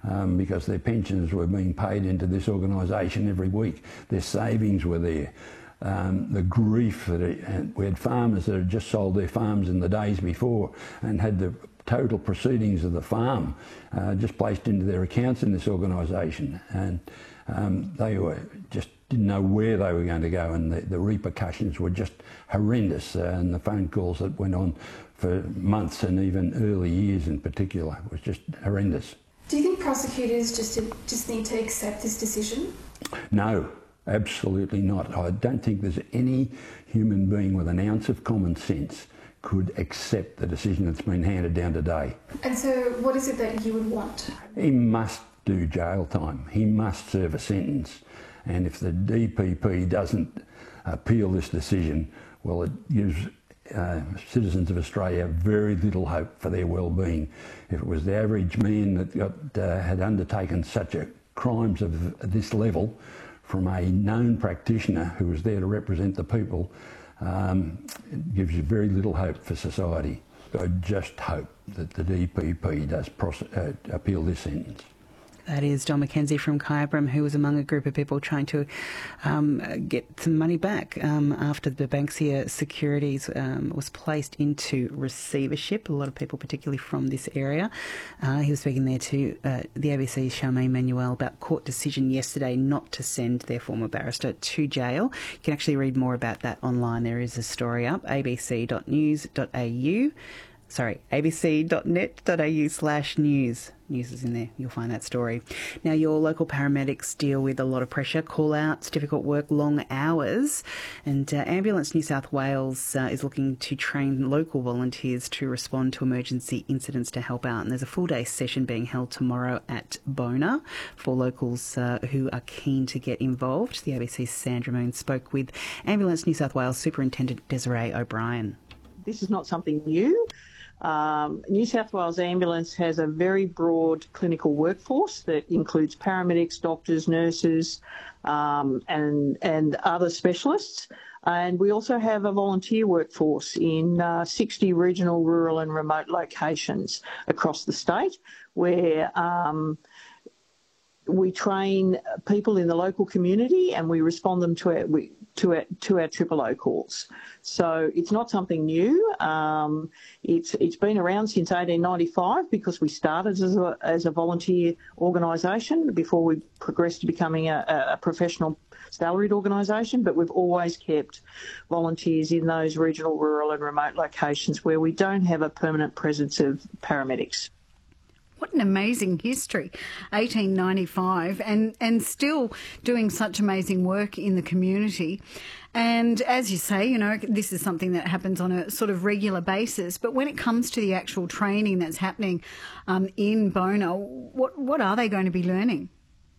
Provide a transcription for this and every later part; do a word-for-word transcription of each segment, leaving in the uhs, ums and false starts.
um, because their pensions were being paid into this organisation every week. Their savings were there. Um, the grief that it, and we had farmers that had just sold their farms in the days before and had the total proceedings of the farm uh, just placed into their accounts in this organisation, and um, they were just didn't know where they were going to go, and the, the repercussions were just horrendous, uh, and the phone calls that went on for months and even early years in particular was just horrendous. Do you think prosecutors just just need to accept this decision? No, absolutely not. I don't think there's any human being with an ounce of common sense could accept the decision that's been handed down today. And so what is it that you would want? He must do jail time. He must serve a sentence. And if the D P P doesn't appeal this decision, well, it gives uh, citizens of Australia very little hope for their well-being. If it was the average man that got, uh, had undertaken such a crimes of this level from a known practitioner who was there to represent the people, um, it gives you very little hope for society. I just hope that the D P P does pros- uh, appeal this sentence. That is Don McKenzie from Kyabram, who was among a group of people trying to um, get some money back um, after the Banksia Securities um, was placed into receivership. A lot of people, particularly from this area. Uh, he was speaking there to uh, the A B C's Charmaine Manuel about court decision yesterday not to send their former barrister to jail. You can actually read more about that online. There is a story up, a b c dot news dot a u. Sorry, a b c dot net dot a u slash news. News is in there. You'll find that story. Now, your local paramedics deal with a lot of pressure, call-outs, difficult work, long hours. And uh, Ambulance New South Wales uh, is looking to train local volunteers to respond to emergency incidents to help out. And there's a full-day session being held tomorrow at Bona for locals uh, who are keen to get involved. The A B C's Sandra Moon spoke with Ambulance New South Wales Superintendent Desiree O'Brien. This is not something new. Um, New South Wales Ambulance has a very broad clinical workforce that includes paramedics, doctors, nurses, um, and and other specialists. And we also have a volunteer workforce in uh, sixty regional, rural and remote locations across the state where um, we train people in the local community and we respond them to our, we, to our, to our triple O calls. So it's not something new. Um, it's it's been around since eighteen ninety-five because we started as a, as a volunteer organisation before we progressed to becoming a, a professional salaried organisation, but we've always kept volunteers in those regional, rural and remote locations where we don't have a permanent presence of paramedics. What an amazing history, eighteen ninety-five, and, and still doing such amazing work in the community. And as you say, you know, this is something that happens on a sort of regular basis. But when it comes to the actual training that's happening um, in Bona, what, what are they going to be learning?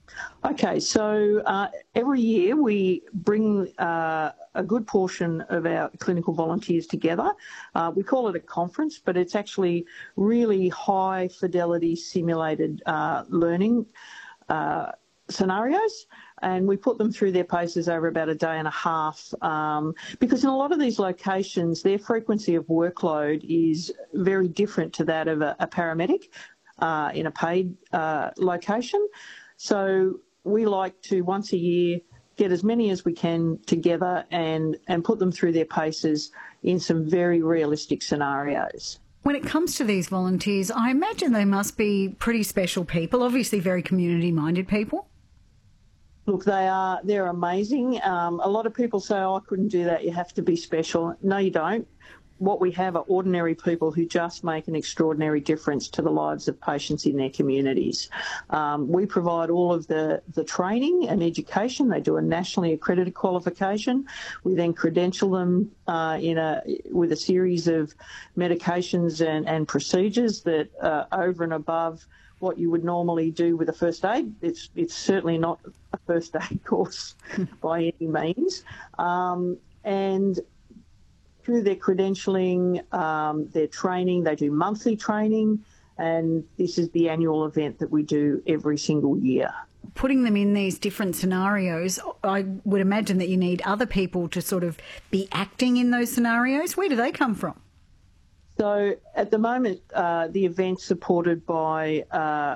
Okay, so uh, every year we bring uh, a good portion of our clinical volunteers together. Uh, we call it a conference, but it's actually really high fidelity simulated uh, learning uh, scenarios. And we put them through their paces over about a day and a half um, because in a lot of these locations, their frequency of workload is very different to that of a, a paramedic uh, in a paid uh, location. So we like to, once a year, get as many as we can together and, and put them through their paces in some very realistic scenarios. When it comes to these volunteers, I imagine they must be pretty special people, obviously very community-minded people. Look, they are, they're amazing. Um, a lot of people say, oh, I couldn't do that, you have to be special. No, you don't. What we have are ordinary people who just make an extraordinary difference to the lives of patients in their communities. Um, we provide all of the, the training and education. They do a nationally accredited qualification. We then credential them uh, in a with a series of medications and, and procedures that are over and above what you would normally do with a first aid. It's it's certainly not a first aid course by any means. Um, and through their credentialing, um, their training, they do monthly training, and this is the annual event that we do every single year. Putting them in these different scenarios, I would imagine that you need other people to sort of be acting in those scenarios. Where do they come from? So at the moment, uh, the event's supported by uh, a, a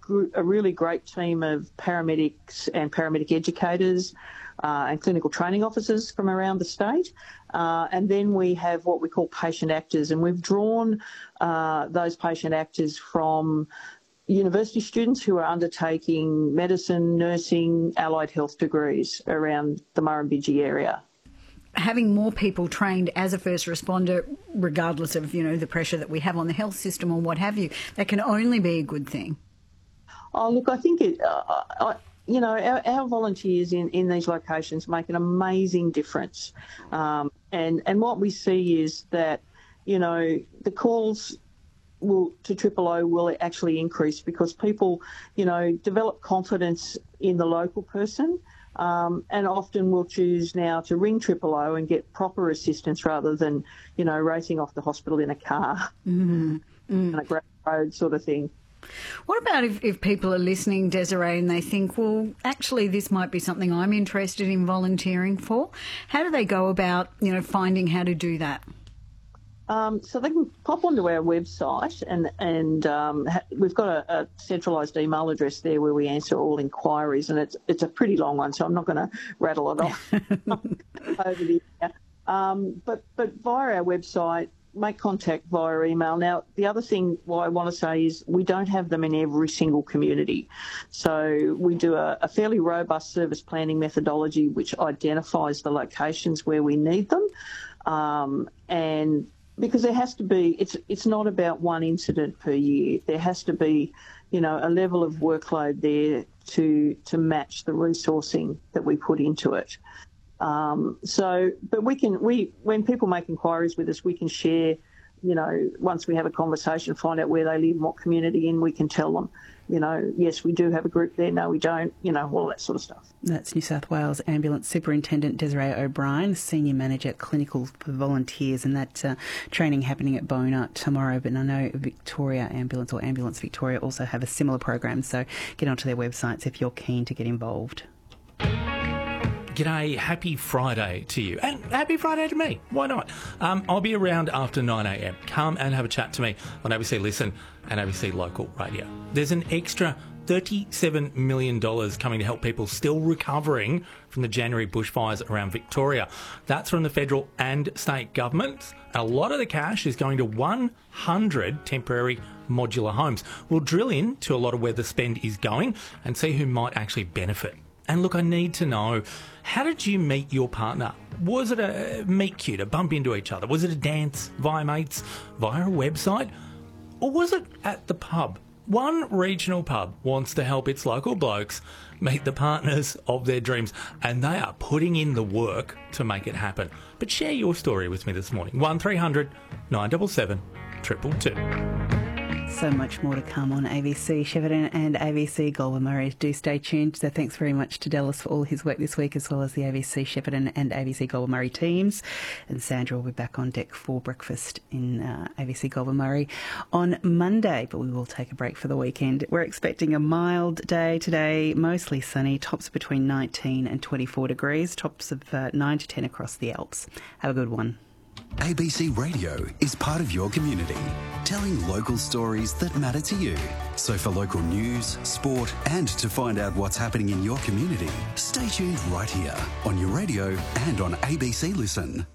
gr- a really great team of paramedics and paramedic educators uh, and clinical training officers from around the state. Uh, and then we have what we call patient actors, and we've drawn uh, those patient actors from university students who are undertaking medicine, nursing, allied health degrees around the Murrumbidgee area. Having more people trained as a first responder, regardless of, you know, the pressure that we have on the health system or what have you, that can only be a good thing. Oh, look, I think it, uh, I, you know, our, our volunteers in, in these locations make an amazing difference. Um, and, and what we see is that, you know, the calls will to Triple O will actually increase because people, you know, develop confidence in the local person. Um, and often will choose now to ring Triple O and get proper assistance rather than, you know, racing off the hospital in a car mm-hmm. mm. on a great road sort of thing. What about if, if people are listening, Desiree, and they think, well, actually this might be something I'm interested in volunteering for? How do they go about, you know, finding how to do that? Um, so they can pop onto our website and, and um, ha- we've got a, a centralised email address there where we answer all inquiries, and it's it's a pretty long one, so I'm not going to rattle it off over the air. Um, but, but via our website, make contact via email. Now, the other thing what I want to say is we don't have them in every single community. So we do a, a fairly robust service planning methodology which identifies the locations where we need them. Um, and because there has to be, it's it's not about one incident per year. There has to be, you know, a level of workload there to to match the resourcing that we put into it. Um, so, but we can, we when people make inquiries with us, we can share, you know, once we have a conversation, find out where they live, what community, and we can tell them, you know, yes, we do have a group there, no, we don't, you know, all that sort of stuff. That's New South Wales Ambulance Superintendent Desiree O'Brien, Senior Manager Clinical for Volunteers, and that uh, training happening at Bona tomorrow. But I know Victoria Ambulance or Ambulance Victoria also have a similar program, so get onto their websites if you're keen to get involved. G'day, happy Friday to you. And happy Friday to me. Why not? Um, I'll be around after nine a m. Come and have a chat to me on A B C Listen and A B C Local Radio. There's an extra thirty-seven million dollars coming to help people still recovering from the January bushfires around Victoria. That's from the federal and state governments. A lot of the cash is going to one hundred temporary modular homes. We'll drill into a lot of where the spend is going and see who might actually benefit. And look, I need to know, how did you meet your partner? Was it a meet cute, a bump into each other? Was it a dance via mates, via a website? Or was it at the pub? One regional pub wants to help its local blokes meet the partners of their dreams, and they are putting in the work to make it happen. But share your story with me this morning. one three hundred nine seven seven, two two two. So much more to come on A B C Shepparton and A B C Goulburn Murray. Do stay tuned. So thanks very much to Dallas for all his work this week, as well as the A B C Shepparton and A B C Goulburn Murray teams. And Sandra will be back on deck for breakfast in uh, A B C Goulburn Murray on Monday, but we will take a break for the weekend. We're expecting a mild day today, mostly sunny, tops between nineteen and twenty-four degrees, tops of uh, nine to ten across the Alps. Have a good one. A B C Radio is part of your community, telling local stories that matter to you. So for local news, sport, and to find out what's happening in your community, stay tuned right here on your radio and on A B C Listen.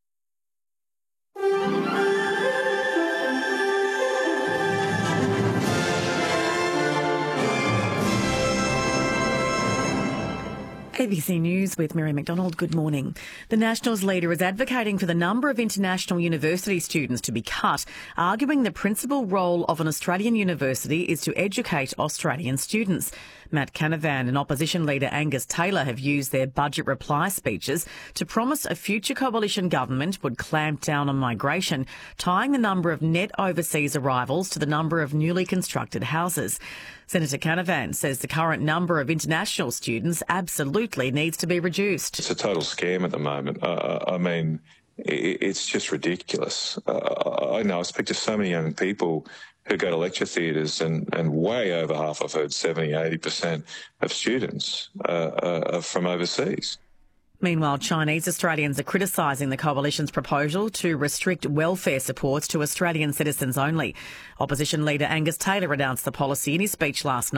A B C News with Mary McDonald. Good morning. The Nationals leader is advocating for the number of international university students to be cut, arguing the principal role of an Australian university is to educate Australian students. Matt Canavan and opposition leader Angus Taylor have used their budget reply speeches to promise a future coalition government would clamp down on migration, tying the number of net overseas arrivals to the number of newly constructed houses. Senator Canavan says the current number of international students absolutely needs to be reduced. It's a total scam at the moment. Uh, I mean, it's just ridiculous. Uh, I know I speak to so many young people who go to lecture theatres, and, and way over half, I've heard seventy, eighty percent of students uh, are from overseas. Meanwhile, Chinese Australians are criticising the coalition's proposal to restrict welfare supports to Australian citizens only. Opposition leader Angus Taylor announced the policy in his speech last night.